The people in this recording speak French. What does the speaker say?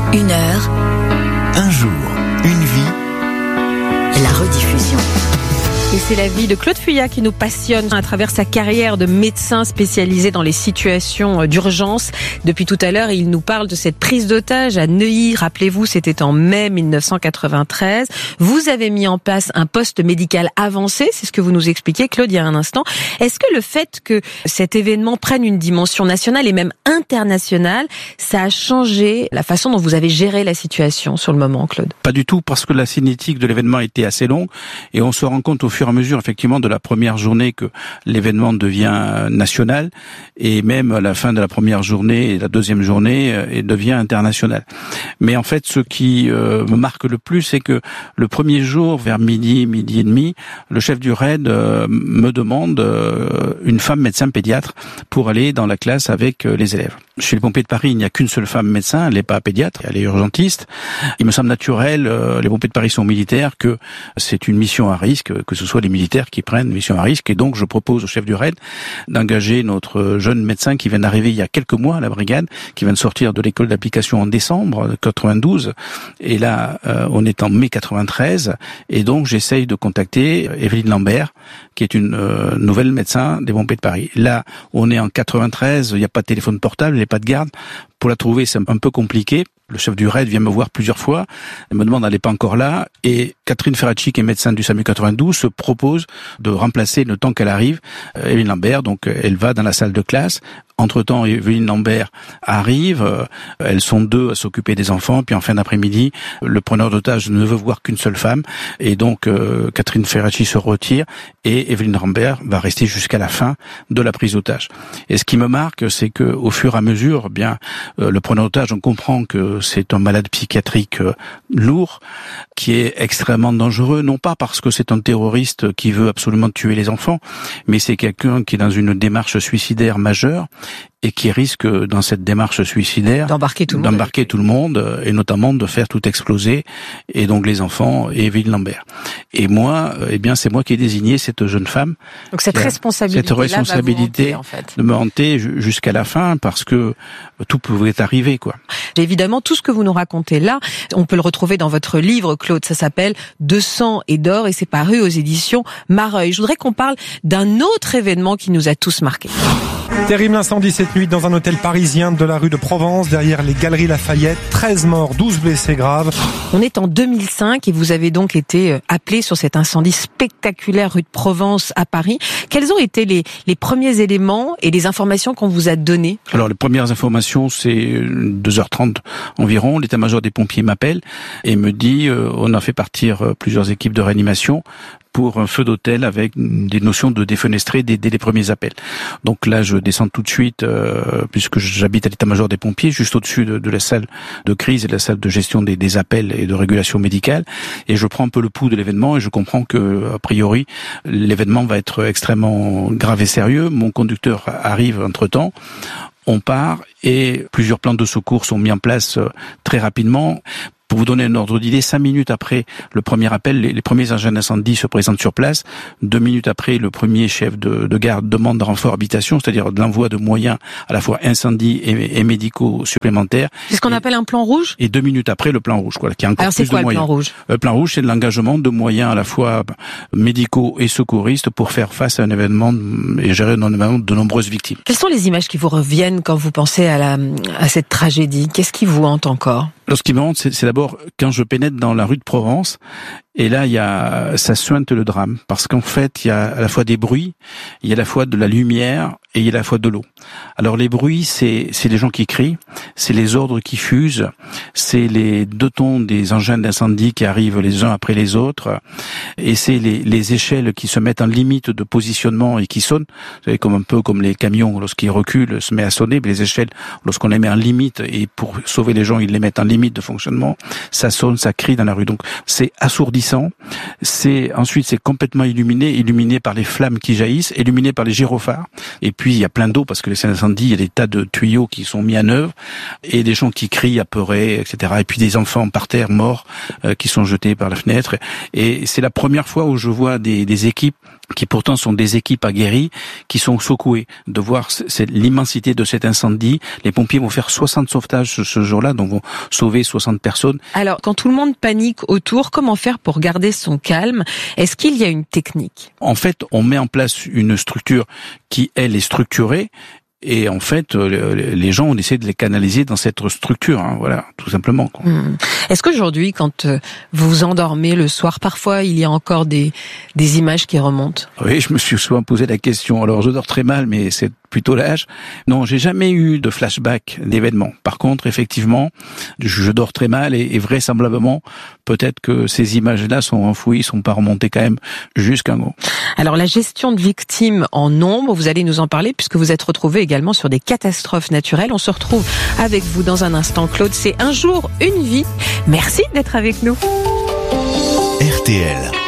Une heure, Un jour, une vie, la rediffusion. Et c'est la vie de Claude Fuyat qui nous passionne à travers sa carrière de médecin spécialisé dans les situations d'urgence. Depuis tout à l'heure, il nous parle de cette prise d'otage à Neuilly. Rappelez-vous, c'était en mai 1993. Vous avez mis en place un poste médical avancé, c'est ce que vous nous expliquiez, Claude, il y a un instant. Est-ce que le fait que cet événement prenne une dimension nationale et même internationale, ça a changé la façon dont vous avez géré la situation sur le moment, Claude? Pas du tout, parce que la cinétique de l'événement était assez longue et on se rend compte au fur et à mesure, effectivement, de la première journée que l'événement devient national et même à la fin de la première journée et la deuxième journée, il devient international. Mais en fait, ce qui me marque le plus, c'est que le premier jour, vers midi et demi, le chef du RAID me demande une femme médecin pédiatre pour aller dans la classe avec les élèves. Chez les pompiers de Paris, il n'y a qu'une seule femme médecin, elle n'est pas pédiatre, elle est urgentiste. Il me semble naturel, les pompiers de Paris sont militaires, que c'est une mission à risque, que ce soit les militaires qui prennent une mission à risque. Et donc, je propose au chef du RAID d'engager notre jeune médecin qui vient d'arriver il y a quelques mois à la brigade, qui vient de sortir de l'école d'application en décembre 92. Et là, on est en mai 93. Et donc, j'essaye de contacter Evelyne Lambert, qui est une nouvelle médecin des pompiers de Paris. Là, on est en 93, il n'y a pas de téléphone portable, il n'y a pas de garde. Pour la trouver, c'est un peu compliqué. Le chef du RAID vient me voir plusieurs fois, il me demande, elle n'est pas encore là, et Catherine Ferracci, qui est médecin du SAMU 92, se propose de remplacer le temps qu'elle arrive, Evelyne Lambert, donc elle va dans la salle de classe. Entre-temps, Evelyne Lambert arrive, elles sont deux à s'occuper des enfants, puis en fin d'après-midi, le preneur d'otage ne veut voir qu'une seule femme, et donc Catherine Ferracci se retire, et Evelyne Lambert va rester jusqu'à la fin de la prise d'otage. Et ce qui me marque, c'est que au fur et à mesure, le preneur d'otage, on comprend que c'est un malade psychiatrique lourd, qui est extrêmement dangereux, non pas parce que c'est un terroriste qui veut absolument tuer les enfants, mais c'est quelqu'un qui est dans une démarche suicidaire majeure, et qui risque, dans cette démarche suicidaire, d'embarquer tout le monde, et notamment de faire tout exploser, et donc les enfants et Evelyne Lambert. Et moi, c'est moi qui ai désigné cette jeune femme. Donc cette responsabilité hanter, en fait. De me hanter jusqu'à la fin, parce que tout pouvait arriver, quoi. Évidemment, tout ce que vous nous racontez là, on peut le retrouver dans votre livre, Claude. Ça s'appelle De sang et d'or, et c'est paru aux éditions Mareuil. Je voudrais qu'on parle d'un autre événement qui nous a tous marqués. Terrible incendie cette nuit dans un hôtel parisien de la rue de Provence, derrière les Galeries Lafayette. 13 morts, 12 blessés graves. On est en 2005 et vous avez donc été appelé sur cet incendie spectaculaire rue de Provence à Paris. Quels ont été les premiers éléments et les informations qu'on vous a données? Alors, les premières informations, c'est 2h30 environ. L'état-major des pompiers m'appelle et me dit on a fait partir plusieurs équipes de réanimation pour un feu d'hôtel avec des notions de défenestrer dès les premiers appels. Donc là, je descends tout de suite, puisque j'habite à l'état-major des pompiers, juste au-dessus de la salle de crise et de la salle de gestion des appels et de régulation médicale, et je prends un peu le pouls de l'événement et je comprends que, a priori, l'événement va être extrêmement grave et sérieux. Mon conducteur arrive entre-temps. On part et plusieurs plans de secours sont mis en place très rapidement. Pour vous donner un ordre d'idée, 5 minutes après le premier appel, les premiers agents d'incendie se présentent sur place. 2 minutes après, le premier chef de garde demande un renfort habitation, c'est-à-dire de l'envoi de moyens à la fois incendie et médicaux supplémentaires. C'est ce qu'on appelle un plan rouge? Et 2 minutes après, le plan rouge, qui a encore Alors, plus de moyens. Alors c'est quoi le plan rouge? Le plan rouge, c'est de l'engagement de moyens à la fois médicaux et secouristes pour faire face à un événement et gérer un événement de nombreuses victimes. Quelles sont les images qui vous reviennent quand vous pensez à cette tragédie? Qu'est-ce qui vous hante encore? Alors, ce qui me hante, c'est d'abord quand je pénètre dans la rue de Provence, et là, ça suinte le drame, parce qu'en fait, il y a à la fois des bruits, il y a à la fois de la lumière, et il y a à la fois de l'eau. Alors les bruits, c'est les gens qui crient, c'est les ordres qui fusent, c'est les 2 tons des engins d'incendie qui arrivent les uns après les autres, et c'est les échelles qui se mettent en limite de positionnement et qui sonnent. Vous savez, un peu comme les camions, lorsqu'ils reculent, se met à sonner, mais les échelles, lorsqu'on les met en limite, et pour sauver les gens, ils les mettent en limite de fonctionnement, ça sonne, ça crie dans la rue. Donc c'est assourdissant. Ensuite, c'est complètement illuminé par les flammes qui jaillissent, illuminé par les gyrophares. Et puis, il y a plein d'eau, parce que les scènes d'incendie, il y a des tas de tuyaux qui sont mis en œuvre, et des gens qui crient, apeurés, etc. Et puis des enfants par terre, morts, qui sont jetés par la fenêtre. Et c'est la première fois où je vois des équipes qui pourtant sont des équipes aguerries, qui sont secouées de voir l'immensité de cet incendie. Les pompiers vont faire 60 sauvetages ce jour-là, donc vont sauver 60 personnes. Alors, quand tout le monde panique autour, comment faire pour garder son calme? Est-ce qu'il y a une technique? En fait, on met en place une structure qui, elle, est structurée. Et en fait, les gens, on essaie de les canaliser dans cette structure, hein, voilà, tout simplement, quoi. Est-ce qu'aujourd'hui, quand vous vous endormez le soir, parfois il y a encore des images qui remontent? Oui, je me suis souvent posé la question. Alors, je dors très mal, mais c'est plutôt l'âge. Non, j'ai jamais eu de flashback d'événements. Par contre, effectivement, je dors très mal et vraisemblablement, peut-être que ces images-là sont enfouies, sont pas remontées quand même jusqu'à un moment. Alors, la gestion de victimes en nombre, vous allez nous en parler puisque vous êtes retrouvé également sur des catastrophes naturelles. On se retrouve avec vous dans un instant, Claude. C'est Un jour, une vie. Merci d'être avec nous. RTL.